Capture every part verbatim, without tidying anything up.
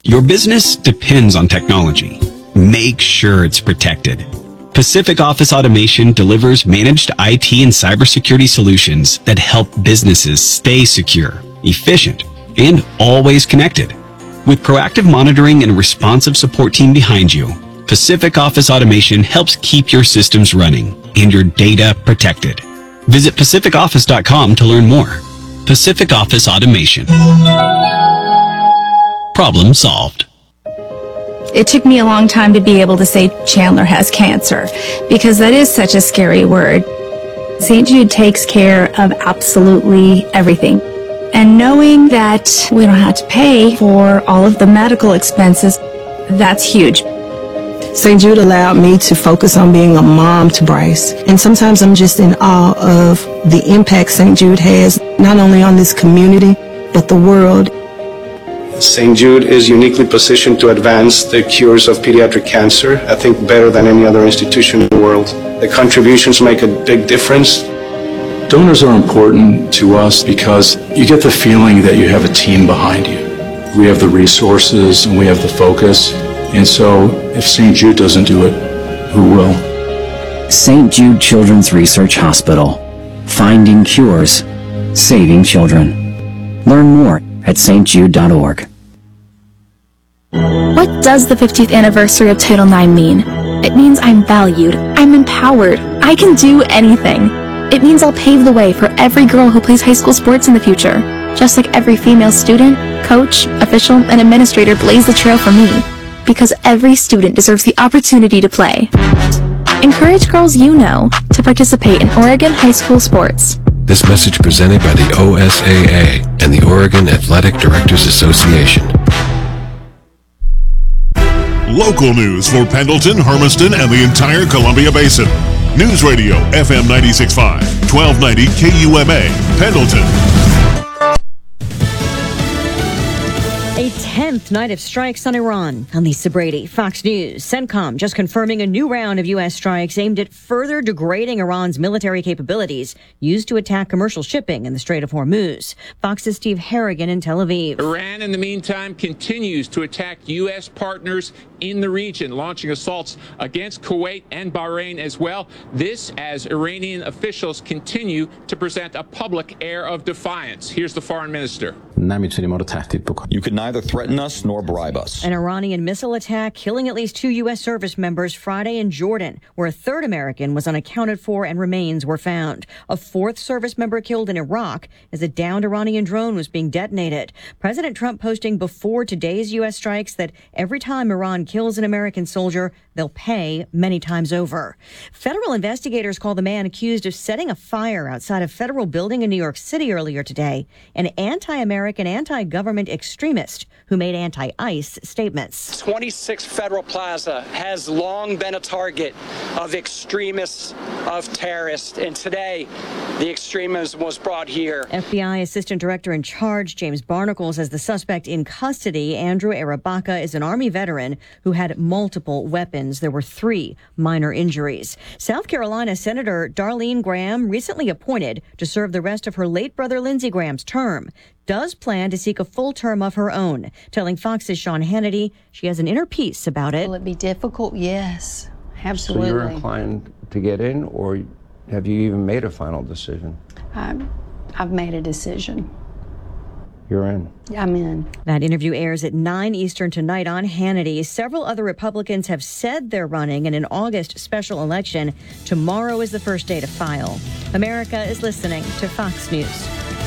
Your business depends on technology. Make sure it's protected. Pacific Office Automation delivers managed I T and cybersecurity solutions that help businesses stay secure, efficient, and always connected. With proactive monitoring and a responsive support team behind you, Pacific Office Automation helps keep your systems running and your data protected. Visit pacific office dot com to learn more. Pacific Office Automation. Problem solved. It took me a long time to be able to say Chandler has cancer, because that is such a scary word. Saint Jude takes care of absolutely everything. And knowing that we don't have to pay for all of the medical expenses, that's huge. Saint Jude allowed me to focus on being a mom to Bryce. And sometimes I'm just in awe of the impact Saint Jude has, not only on this community, but the world. Saint Jude is uniquely positioned to advance the cures of pediatric cancer, I think better than any other institution in the world. The contributions make a big difference. Donors are important to us because you get the feeling that you have a team behind you. We have the resources and we have the focus. And so if Saint Jude doesn't do it, who will? Saint Jude Children's Research Hospital. Finding cures. Saving children. Learn more at s t jude dot org. What does the fiftieth anniversary of Title nine mean? It means I'm valued, I'm empowered, I can do anything. It means I'll pave the way for every girl who plays high school sports in the future, just like every female student, coach, official, and administrator blazed the trail for me, because every student deserves the opportunity to play. Encourage girls you know to participate in Oregon high school sports. This message presented by the O S A A and the Oregon Athletic Directors Association. Local news for Pendleton, Hermiston, and the entire Columbia Basin. News Radio F M ninety-six point five, twelve ninety K U M A, Pendleton. A tenth night of strikes on Iran. I'm Lisa Brady, Fox News. CENTCOM just confirming a new round of U S strikes aimed at further degrading Iran's military capabilities used to attack commercial shipping in the Strait of Hormuz. Fox's Steve Harrigan in Tel Aviv. Iran, in the meantime, continues to attack U S partners in the region, launching assaults against Kuwait and Bahrain as well. This as Iranian officials continue to present a public air of defiance. Here's the foreign minister. You could neither threaten us nor bribe us. An Iranian missile attack killing at least two U S service members Friday in Jordan, where a third American was unaccounted for and remains were found. A fourth service member killed in Iraq as a downed Iranian drone was being detonated. President Trump posting before today's U S strikes that every time Iran kills an American soldier, they'll pay many times over. Federal investigators call the man accused of setting a fire outside a federal building in New York City earlier today an anti-American, anti-government extremist who made anti-ICE statements. twenty-six Federal Plaza has long been a target of extremists, of terrorists, and today the extremism was brought here. F B I Assistant Director in Charge James Barnacle says the suspect in custody, Andrew Arabaka, is an Army veteran who had multiple weapons. There were three minor injuries. South Carolina Senator Darlene Graham, recently appointed to serve the rest of her late brother Lindsey Graham's term, does plan to seek a full term of her own, telling Fox's Sean Hannity she has an inner peace about it. Will it be difficult? Yes, absolutely. So you're inclined to get in, or have you even made a final decision? I'm, I've made a decision. You're in. I'm in. That interview airs at nine Eastern tonight on Hannity. Several other Republicans have said they're running in an August special election. Tomorrow is the first day to file. America is listening to Fox News.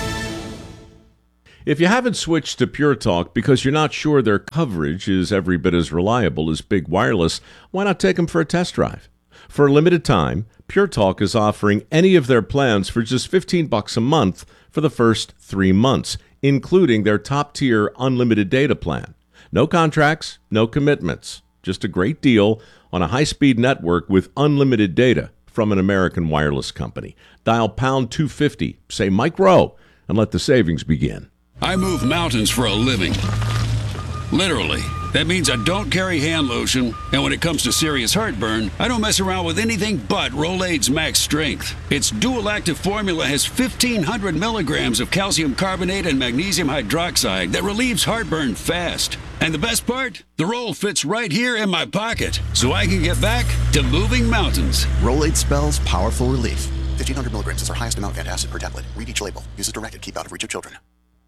If you haven't switched to Pure Talk because you're not sure their coverage is every bit as reliable as Big Wireless, why not take them for a test drive? For a limited time, Pure Talk is offering any of their plans for just fifteen bucks a month for the first three months, including their top-tier unlimited data plan. No contracts, no commitments, just a great deal on a high-speed network with unlimited data from an American wireless company. Dial pound two fifty, say Mike Rowe, and let the savings begin. I move mountains for a living. Literally. That means I don't carry hand lotion, and when it comes to serious heartburn, I don't mess around with anything but Rolaids Max Strength. Its dual-active formula has fifteen hundred milligrams of calcium carbonate and magnesium hydroxide that relieves heartburn fast. And the best part? The roll fits right here in my pocket, so I can get back to moving mountains. Rolaids spells powerful relief. fifteen hundred milligrams is our highest amount of antacid per tablet. Read each label. Use as directed. Keep out of reach of children.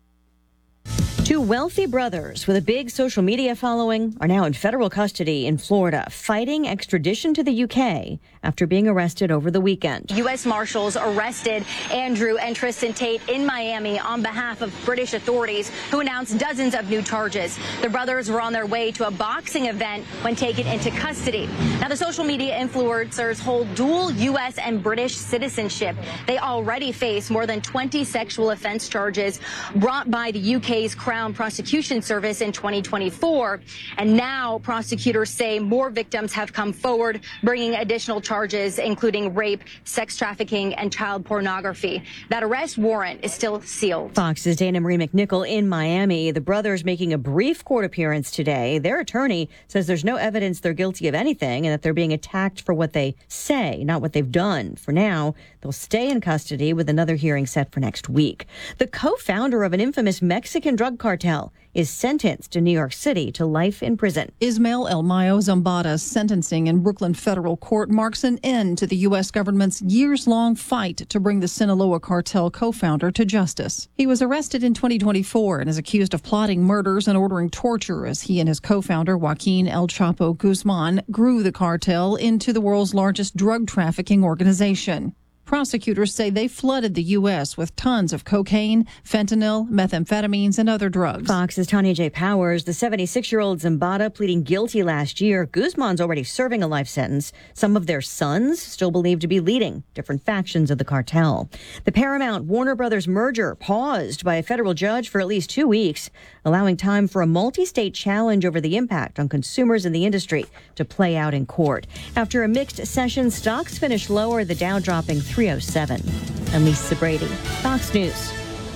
Two wealthy brothers with a big social media following are now in federal custody in Florida, fighting extradition to the U K after being arrested over the weekend. U S Marshals arrested Andrew and Tristan Tate in Miami on behalf of British authorities, who announced dozens of new charges. The brothers were on their way to a boxing event when taken into custody. Now, the social media influencers hold dual U S and British citizenship. They already face more than twenty sexual offense charges brought by the U K's Crown Prosecution Service in twenty twenty-four. And now prosecutors say more victims have come forward, bringing additional charges, including rape, sex trafficking, and child pornography. That arrest warrant is still sealed. Fox's Dana Marie McNichol in Miami. The brothers making a brief court appearance today. Their attorney says there's no evidence they're guilty of anything and that they're being attacked for what they say, not what they've done. For now, they'll stay in custody with another hearing set for next week. The co-founder of an infamous Mexican drug cartel is sentenced in New York City to life in prison. Ismael El Mayo Zambada's sentencing in Brooklyn federal court marks an end to the U S government's years-long fight to bring the Sinaloa cartel co-founder to justice. He was arrested in twenty twenty-four and is accused of plotting murders and ordering torture as he and his co-founder Joaquin El Chapo Guzman grew the cartel into the world's largest drug trafficking organization. Prosecutors say they flooded the U S with tons of cocaine, fentanyl, methamphetamines, and other drugs. Fox's Tanya J. Powers, the seventy-six-year-old Zambada pleading guilty last year. Guzman's already serving a life sentence. Some of their sons still believed to be leading different factions of the cartel. The Paramount Warner Brothers merger paused by a federal judge for at least two weeks, allowing time for a multi-state challenge over the impact on consumers in the industry to play out in court. After a mixed session, stocks finished lower, the Dow dropping three oh seven. I'm Lisa Brady, Fox News.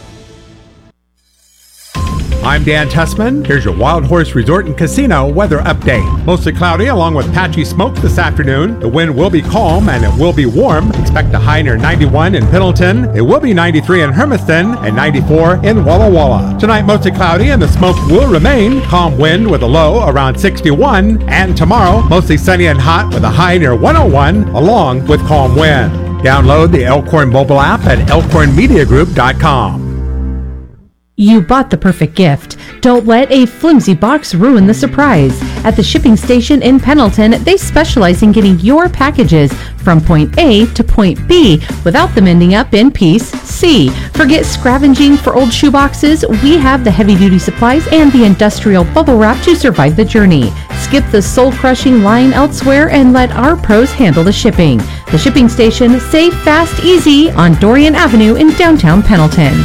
I'm Dan Tessman. Here's your Wild Horse Resort and Casino weather update. Mostly cloudy along with patchy smoke this afternoon. The wind will be calm and it will be warm. Expect a high near ninety-one in Pendleton. It will be ninety-three in Hermiston and ninety-four in Walla Walla. Tonight mostly cloudy and the smoke will remain. Calm wind with a low around sixty-one. And tomorrow mostly sunny and hot with a high near one oh one along with calm wind. Download the Elkhorn mobile app at elkhorn media group dot com. You bought the perfect gift. Don't let a flimsy box ruin the surprise. At the shipping station in Pendleton, they specialize in getting your packages from point A to point B without them ending up in piece C. Forget scavenging for old shoeboxes. We have the heavy-duty supplies and the industrial bubble wrap to survive the journey. Skip the soul-crushing line elsewhere and let our pros handle the shipping. The shipping station, safe, fast, easy on Dorian Avenue in downtown Pendleton.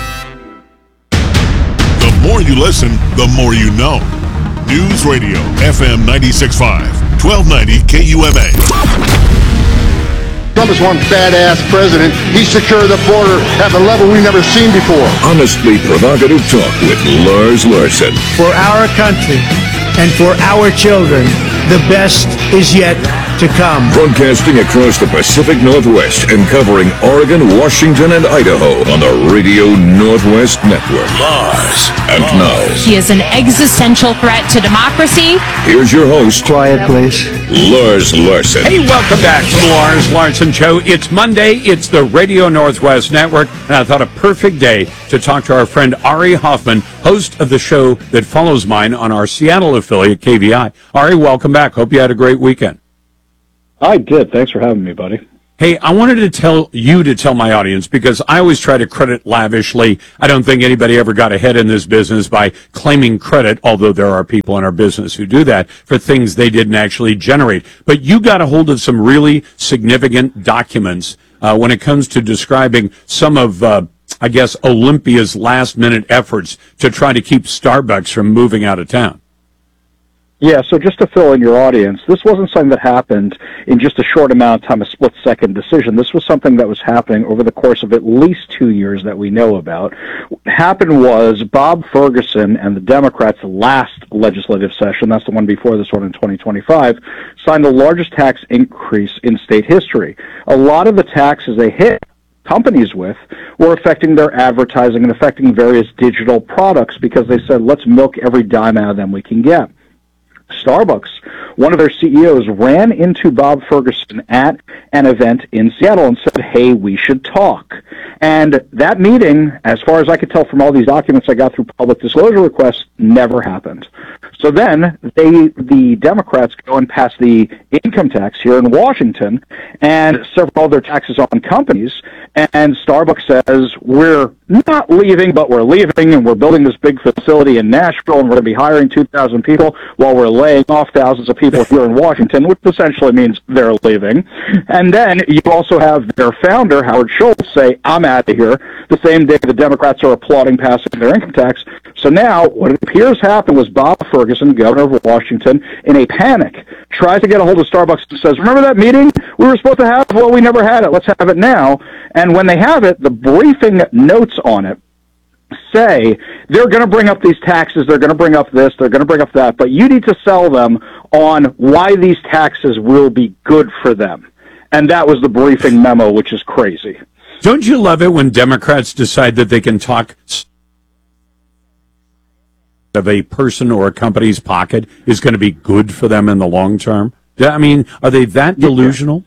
The more you listen, the more you know. News Radio, F M ninety-six point five, twelve ninety K U M A. Trump is one badass president. He secured the border at a level we've never seen before. Honestly provocative talk with Lars Larson. For our country and for our children, the best is yet to come. Broadcasting across the Pacific Northwest and covering Oregon, Washington, and Idaho on the Radio Northwest Network. Lars. And now, he is an existential threat to democracy. Here's your host. Quiet, please. Lars Larson. Hey, welcome back to the Lars Larson Show. It's Monday. It's the Radio Northwest Network. And I thought a perfect day to talk to our friend Ari Hoffman, host of the show that follows mine on our Seattle affiliate, K V I. Ari, welcome back. Hope you had a great weekend. I did. Thanks for having me, buddy. Hey, I wanted to tell you to tell my audience, because I always try to credit lavishly. I don't think anybody ever got ahead in this business by claiming credit, although there are people in our business who do that, for things they didn't actually generate. But you got a hold of some really significant documents uh, when it comes to describing some of, uh, I guess, Olympia's last-minute efforts to try to keep Starbucks from moving out of town. Yeah, so just to fill in your audience, this wasn't something that happened in just a short amount of time, a split-second decision. This was something that was happening over the course of at least two years that we know about. What happened was Bob Ferguson and the Democrats' last legislative session, that's the one before this one in twenty twenty-five, signed the largest tax increase in state history. A lot of the taxes they hit companies with were affecting their advertising and affecting various digital products because they said, let's milk every dime out of them we can get. Starbucks, one of their C E Os, ran into Bob Ferguson at an event in Seattle and said, hey, we should talk. And that meeting, as far as I could tell from all these documents I got through public disclosure requests, never happened. So then they, the Democrats go and pass the income tax here in Washington and several other taxes on companies. And Starbucks says, we're not leaving, but we're leaving, and we're building this big facility in Nashville, and we're going to be hiring two thousand people while we're laying off thousands of people here in Washington, which essentially means they're leaving. And then you also have their founder, Howard Schultz, say, I'm out of here, the same day the Democrats are applauding passing their income tax. So now what it appears happened was Bob Ferguson, governor of Washington, in a panic, tries to get a hold of Starbucks and says, remember that meeting we were supposed to have? Well, we never had it. Let's have it now. And when they have it, the briefing notes on it say they're going to bring up these taxes, they're going to bring up this, they're going to bring up that, but you need to sell them on why these taxes will be good for them. And that was the briefing memo, which is crazy. Don't you love it when Democrats decide that they can talk of a person or a company's pocket is going to be good for them in the long term? I mean, are they that delusional?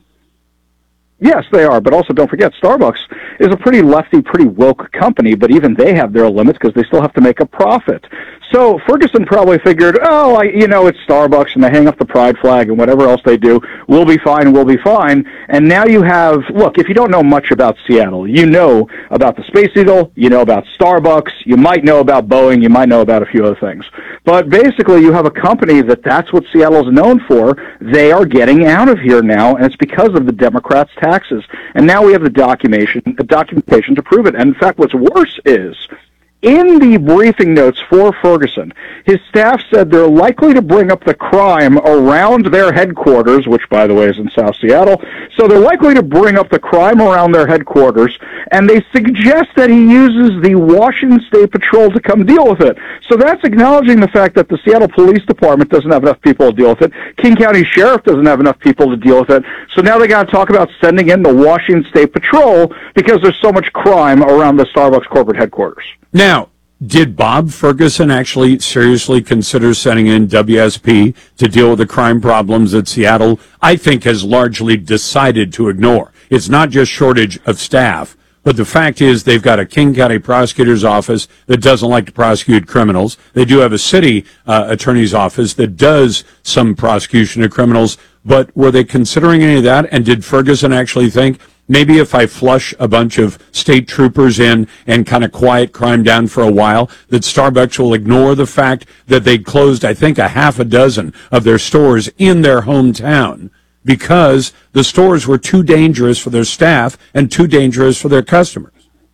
Yes, they are, but also don't forget, Starbucks is a pretty lefty, pretty woke company, but even they have their limits because they still have to make a profit. So Ferguson probably figured, oh, I, you know, it's Starbucks, and they hang up the pride flag and whatever else they do, we'll be fine, we'll be fine. And now you have, look, if you don't know much about Seattle, you know about the Space Needle, you know about Starbucks, you might know about Boeing, you might know about a few other things. But basically, you have a company that that's what Seattle's known for. They are getting out of here now, and it's because of the Democrats' taxes. And now we have the documentation, the documentation to prove it. And in fact, what's worse is, in the briefing notes for Ferguson, his staff said they're likely to bring up the crime around their headquarters, which, by the way, is in South Seattle. So they're likely to bring up the crime around their headquarters, and they suggest that he uses the Washington State Patrol to come deal with it. So that's acknowledging the fact that the Seattle Police Department doesn't have enough people to deal with it. King County Sheriff doesn't have enough people to deal with it. So now they got to talk about sending in the Washington State Patrol because there's so much crime around the Starbucks corporate headquarters. Now, did Bob Ferguson actually seriously consider sending in W S P to deal with the crime problems that Seattle, I think, has largely decided to ignore? It's not just shortage of staff, but the fact is they've got a King County prosecutor's office that doesn't like to prosecute criminals. They do have a city uh, attorney's office that does some prosecution of criminals, but were they considering any of that? And did Ferguson actually think, maybe if I flush a bunch of state troopers in and kind of quiet crime down for a while, that Starbucks will ignore the fact that they closed, I think, a half a dozen of their stores in their hometown because the stores were too dangerous for their staff and too dangerous for their customers?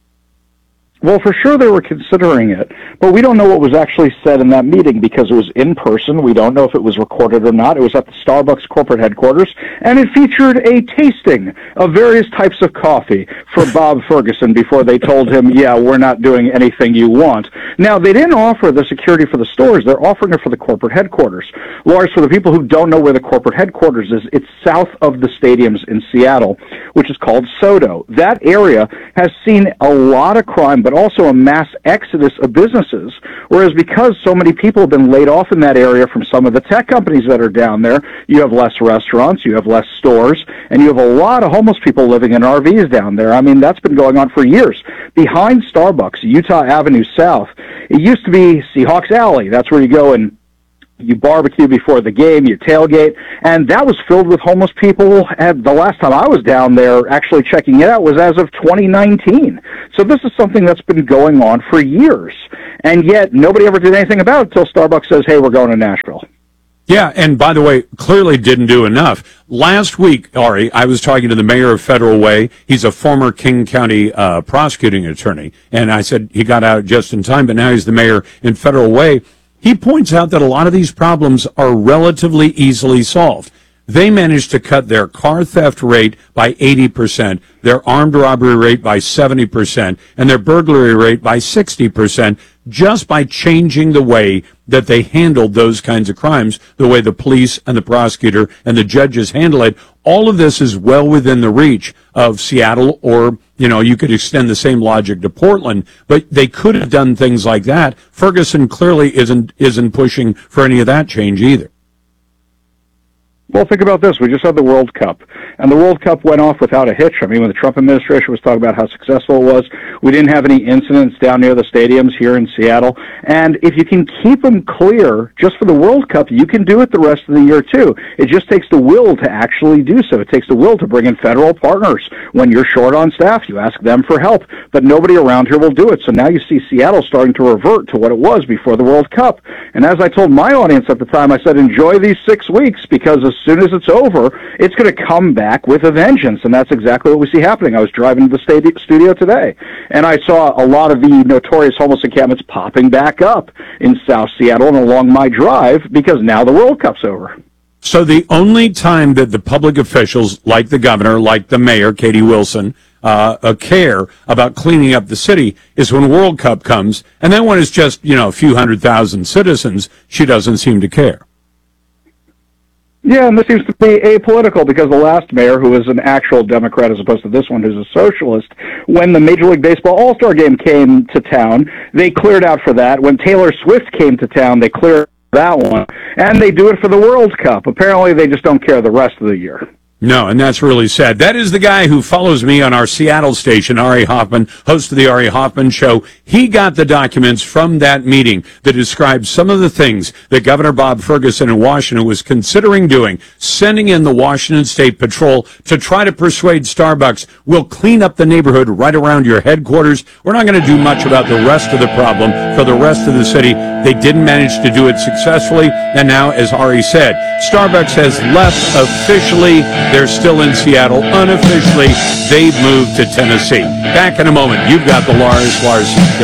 Well, for sure they were considering it, but we don't know what was actually said in that meeting because it was in person. We don't know if it was recorded or not. It was at the Starbucks corporate headquarters, and it featured a tasting of various types of coffee for Bob Ferguson before they told him, yeah, we're not doing anything you want. Now, they didn't offer the security for the stores. They're offering it for the corporate headquarters. Lars, for the people who don't know where the corporate headquarters is, it's south of the stadiums in Seattle, which is called SoDo. That area has seen a lot of crime, but also a mass exodus of businesses, whereas because so many people have been laid off in that area from some of the tech companies that are down there, you have less restaurants, you have less stores, and you have a lot of homeless people living in R Vs down there. I mean, that's been going on for years. Behind Starbucks, Utah Avenue South, it used to be Seahawks Alley. That's where you go and you barbecue before the game, you tailgate, and that was filled with homeless people. And the last time I was down there actually checking it out was as of twenty nineteen. So this is something that's been going on for years, and yet nobody ever did anything about it until Starbucks says, hey, we're going to Nashville. Yeah, and by the way, clearly didn't do enough. Last week, Ari, I was talking to the mayor of Federal Way. He's a former King County uh, prosecuting attorney, and I said he got out just in time, but now he's the mayor in Federal Way. He points out that a lot of these problems are relatively easily solved. They managed to cut their car theft rate by eighty percent, their armed robbery rate by seventy percent, and their burglary rate by sixty percent just by changing the way that they handled those kinds of crimes, the way the police and the prosecutor and the judges handle it. All of this is well within the reach of Seattle, or, you know, you could extend the same logic to Portland, but they could have done things like that. Ferguson clearly isn't isn't pushing for any of that change either. Well, think about this. We just had the World Cup, and the World Cup went off without a hitch. I mean, when the Trump administration was talking about how successful it was, we didn't have any incidents down near the stadiums here in Seattle. And if you can keep them clear just for the World Cup, you can do it the rest of the year, too. It just takes the will to actually do so. It takes the will to bring in federal partners. When you're short on staff, you ask them for help, but nobody around here will do it. So now you see Seattle starting to revert to what it was before the World Cup. And as I told my audience at the time, I said, enjoy these six weeks, because as As soon as it's over, it's going to come back with a vengeance, and that's exactly what we see happening. I was driving to the stadi- studio today, and I saw a lot of the notorious homeless encampments popping back up in South Seattle and along my drive, because now the World Cup's over. So the only time that the public officials, like the governor, like the mayor, Katie Wilson, uh, uh, care about cleaning up the city is when World Cup comes, and then when it's just, you know, a few hundred thousand citizens, she doesn't seem to care. Yeah, and this seems to be apolitical, because the last mayor, who was an actual Democrat as opposed to this one who's a socialist, when the Major League Baseball All-Star Game came to town, they cleared out for that. When Taylor Swift came to town, they cleared that one. And they do it for the World Cup. Apparently, they just don't care the rest of the year. No, and that's really sad. That is the guy who follows me on our Seattle station, Ari Hoffman, host of the Ari Hoffman Show. He got the documents from that meeting that describes some of the things that Governor Bob Ferguson in Washington was considering doing, sending in the Washington State Patrol to try to persuade Starbucks, we'll clean up the neighborhood right around your headquarters. We're not going to do much about the rest of the problem for the rest of the city. They didn't manage to do it successfully, and now, as Ari said, Starbucks has left officially. They're still in Seattle. Unofficially, they've moved to Tennessee. Back in a moment. You've got the Lars Larson Show.